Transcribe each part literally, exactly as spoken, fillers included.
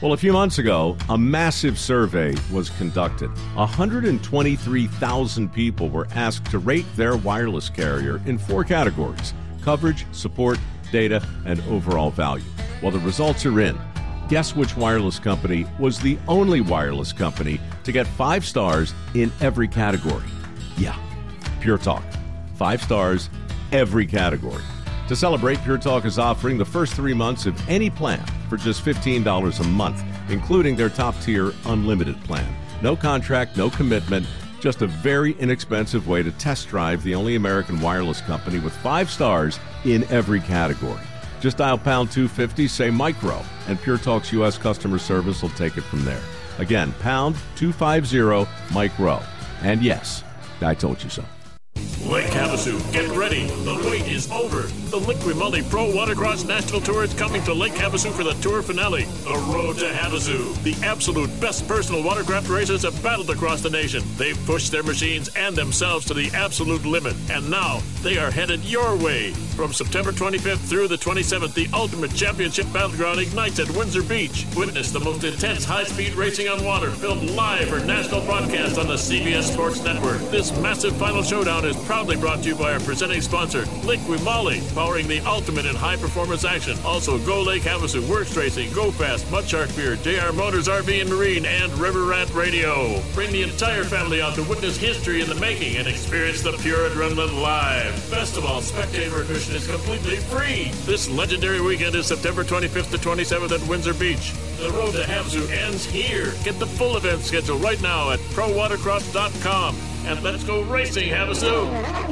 Well, a few months ago, a massive survey was conducted. one hundred twenty-three thousand people were asked to rate their wireless carrier in four categories: coverage, support, data, and overall value. Well, the results are in. Guess which wireless company was the only wireless company to get five stars in every category? Yeah, Pure Talk. Five stars, every category. To celebrate, Pure Talk is offering the first three months of any plan for just fifteen dollars a month, including their top-tier unlimited plan. No contract, no commitment, just a very inexpensive way to test drive the only American wireless company with five stars in every category. Just dial pound two fifty, say micro, and Pure Talk's U S customer service will take it from there. Again, pound two fifty, micro. And yes, I told you so. Lake Havasu, get ready. The wait is over. The Liqui-Moly Pro Watercross National Tour is coming to Lake Havasu for the tour finale. The Road to Havasu. The absolute best personal watercraft racers have battled across the nation. They've pushed their machines and themselves to the absolute limit. And now they are headed your way. From September twenty-fifth through the twenty-seventh, the Ultimate Championship Battleground ignites at Windsor Beach. Witness the most intense high-speed racing on water, filmed live for national broadcast on the C B S Sports Network. This massive final showdown is proudly brought to you by our presenting sponsor, Liqui-Moly, powering the ultimate in high-performance action. Also, Go Lake Havasu, Works Racing, Go Fast, Mudshark Beer, J R Motors R V and Marine, and River Rat Radio. Bring the entire family out to witness history in the making and experience the pure adrenaline live. Best of all, spectator admission is completely free. This legendary weekend is September twenty-fifth to twenty-seventh at Windsor Beach. The Road to Havasu ends here. Get the full event schedule right now at pro watercross dot com. And let's go racing, Havasu!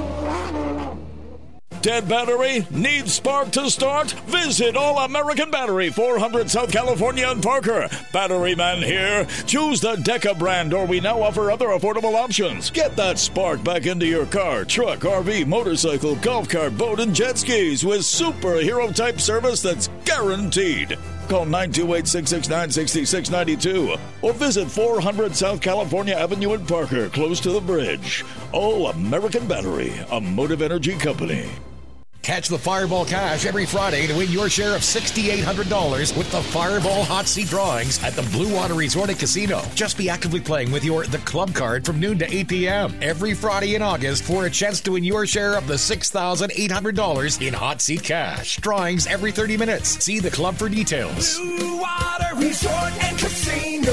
Dead battery? Needs spark to start? Visit All American Battery, four hundred South California and Parker. Battery man here. Choose the Deca brand, or we now offer other affordable options. Get that spark back into your car, truck, R V, motorcycle, golf cart, boat, and jet skis with superhero-type service that's guaranteed. Call nine two eight, six six nine, six six nine two or visit four hundred South California Avenue in Parker, close to the bridge. All American Battery, a Motive Energy company. Catch the Fireball Cash every Friday to win your share of six thousand eight hundred dollars with the Fireball Hot Seat Drawings at the Blue Water Resort and Casino. Just be actively playing with your The Club card from noon to eight p.m. every Friday in August for a chance to win your share of the six thousand eight hundred dollars in Hot Seat Cash. Drawings every thirty minutes. See the club for details. Blue Water Resort and Casino.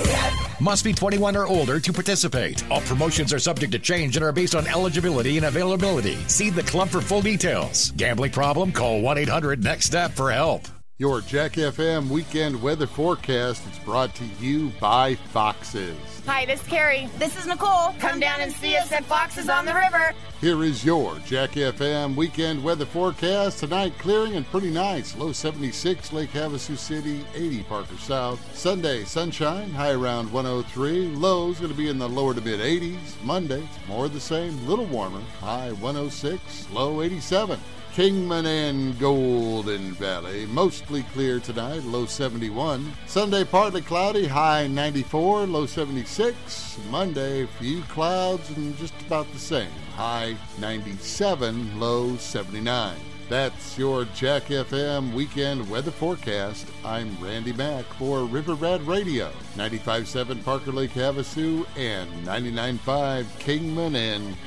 Must be twenty-one or older to participate. All promotions are subject to change and are based on eligibility and availability. See the club for full details. Gambling problem? Call one eight hundred next step for help. Your Jack F M weekend weather forecast is brought to you by Foxes. Hi, this is Carrie. This is Nicole. Come down and see us at Foxes on the River. Here is your Jack F M weekend weather forecast. Tonight, clearing and pretty nice. Low seventy-six, Lake Havasu City, eighty, Parker South. Sunday, sunshine, high around one oh three. Low's going to be in the lower to mid-eighties. Monday, more of the same, little warmer. High one oh six, low eighty-seven. Kingman and Golden Valley, mostly clear tonight, low seventy-one. Sunday, partly cloudy, high ninety-four, low seventy-six. Monday, few clouds and just about the same, high ninety-seven, low seventy-nine. That's your Jack F M weekend weather forecast. I'm Randy Mack for River Rat Radio, ninety-five point seven Parker Lake Havasu and ninety-nine point five Kingman and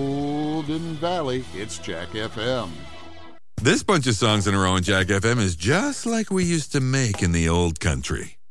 Golden Valley. It's Jack F M. This bunch of songs in a row on Jack F M is just like we used to make in the old country.